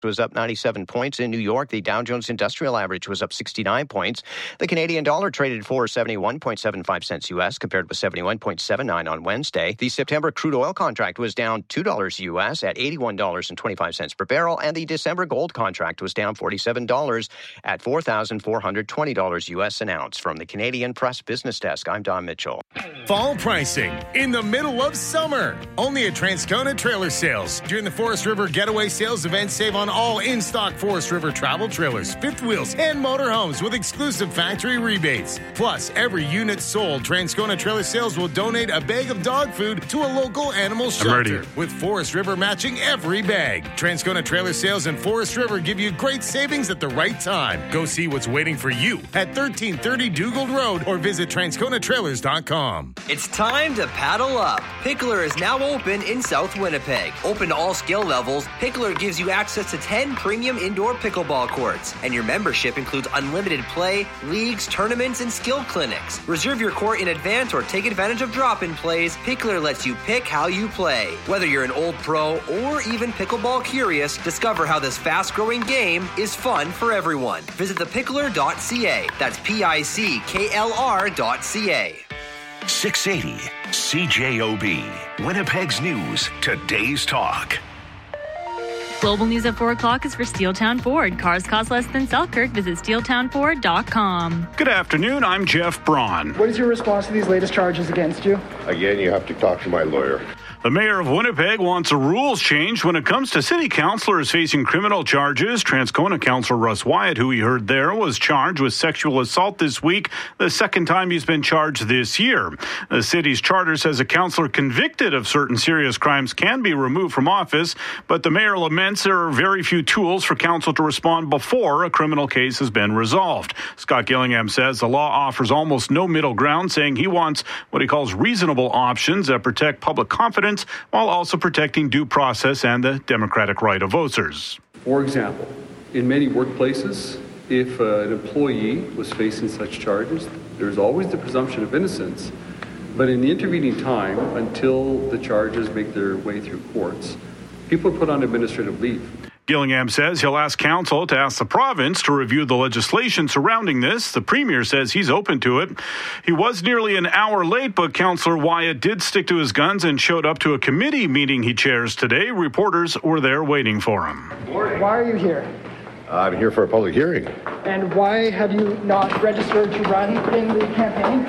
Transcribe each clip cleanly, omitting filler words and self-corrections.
was up 97 points. In New York, the Dow Jones Industrial Average was up 69 points. The Canadian dollar traded for 71.75 cents U.S. compared with 71.79 on Wednesday. The September crude oil contract was down $2 U.S. at $81.25 per barrel, and the December gold contract was down $47 at $4,420 U.S. an ounce. From the Canadian Press Business Desk, I'm Don Mitchell. Fall pricing in the middle of summer. Only at Transcona Trailer Sales. During the Forest River Getaway Sales event, save on all in-stock Forest River travel trailers, fifth wheels, and motorhomes with exclusive factory rebates. Plus, every unit sold, Transcona Trailer Sales will donate a bag of dog food to a local animal shelter, with Forest River matching every bag. Transcona Trailer Sales and Forest River give you great savings at the right time. Go see what's waiting for you at 1330 Dugald Road or visit TransconaTrailers.com. It's time to paddle up. Pickler is now open in South Winnipeg. Open to all skill levels, Pickler gives you access to 10 premium indoor pickleball courts, and your membership includes unlimited play, leagues, tournaments, and skill clinics. Reserve your court in advance or take advantage of drop-in plays. Pickler lets you pick how you play. Whether you're an old pro or even pickleball curious, discover how this fast-growing game is fun for everyone. Visit thepickler.ca. That's PICKLR.ca. 680 CJOB, Winnipeg's News, Today's Talk. Global News at 4 o'clock is for Steeltown Ford. Cars cost less than Selkirk. Visit SteeltownFord.com. Good afternoon. I'm Jeff Braun. What is your response to these latest charges against you? Again, you have to talk to my lawyer. The mayor of Winnipeg wants a rules change when it comes to city councillors facing criminal charges. Transcona councillor Russ Wyatt, who we heard there, was charged with sexual assault this week, the second time he's been charged this year. The city's charter says a councillor convicted of certain serious crimes can be removed from office, but the mayor laments there are very few tools for council to respond before a criminal case has been resolved. Scott Gillingham says the law offers almost no middle ground, saying he wants what he calls reasonable options that protect public confidence while also protecting due process and the democratic right of voters. For example, in many workplaces, if an employee was facing such charges, there's always the presumption of innocence. But in the intervening time, until the charges make their way through courts, people are put on administrative leave. Gillingham says he'll ask council to ask the province to review the legislation surrounding this. The premier says he's open to it. He was nearly an hour late, but Councillor Wyatt did stick to his guns and showed up to a committee meeting he chairs today. Reporters were there waiting for him. Why are you here? I'm here for a public hearing. And why have you not registered to run in the campaign?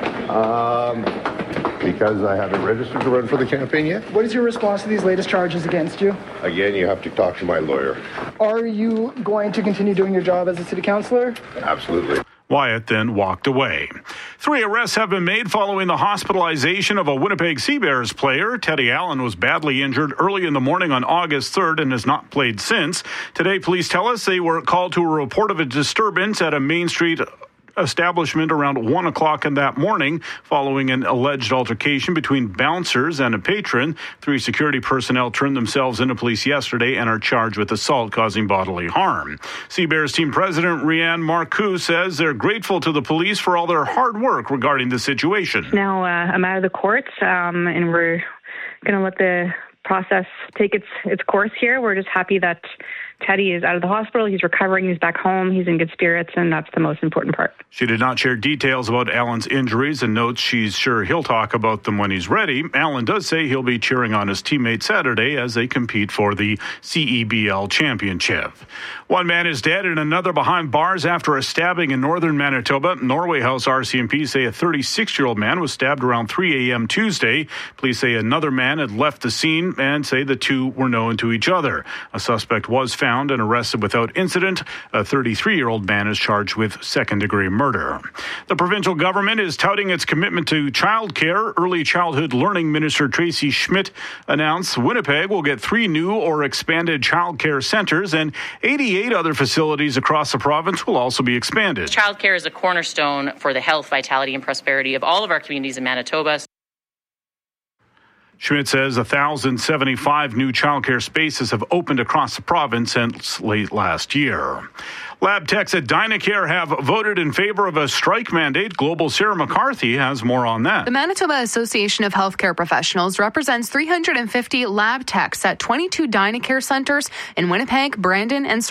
Because I haven't registered to run for the campaign yet. What is your response to these latest charges against you? Again, you have to talk to my lawyer. Are you going to continue doing your job as a city councillor? Absolutely. Wyatt then walked away. 3 arrests have been made following the hospitalization of a Winnipeg Seabears player. Teddy Allen was badly injured early in the morning on August 3rd and has not played since. Today, police tell us they were called to a report of a disturbance at a Main Street establishment around 1 o'clock in that morning following an alleged altercation between bouncers and a patron. 3 security personnel turned themselves into police yesterday and are charged with assault causing bodily harm. Seabears team president Rianne Marcoux says they're grateful to the police for all their hard work regarding the situation. Now I'm out of the courts and we're going to let the process take its course here. We're just happy that Teddy is out of the hospital. He's recovering. He's back home. He's in good spirits, and that's the most important part. She did not share details about Allen's injuries and notes she's sure he'll talk about them when he's ready. Allen does say he'll be cheering on his teammates Saturday as they compete for the CEBL championship. One man is dead and another behind bars after a stabbing in northern Manitoba. Norway House RCMP say a 36-year-old man was stabbed around 3 a.m. Tuesday. Police say another man had left the scene and say the two were known to each other. A suspect was found and arrested without incident. A 33-year-old man is charged with second-degree murder. The provincial government is touting its commitment to childcare. Early Childhood Learning Minister Tracy Schmidt announced Winnipeg will get 3 new or expanded childcare centres, and 88 other facilities across the province will also be expanded. Childcare is a cornerstone for the health, vitality, and prosperity of all of our communities in Manitoba. Schmidt says 1,075 new childcare spaces have opened across the province since late last year. Lab techs at Dynacare have voted in favor of a strike mandate. Global Sarah McCarthy has more on that. The Manitoba Association of Healthcare Professionals represents 350 lab techs at 22 Dynacare centres in Winnipeg, Brandon, and